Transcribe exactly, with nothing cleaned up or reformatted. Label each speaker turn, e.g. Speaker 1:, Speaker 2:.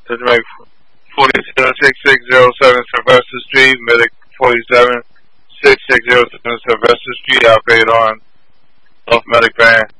Speaker 1: Let's make forty-seven six six zero seven Sylvester Street, Medic forty-seven six six zero seven Sylvester Street, operated on North Medic Van.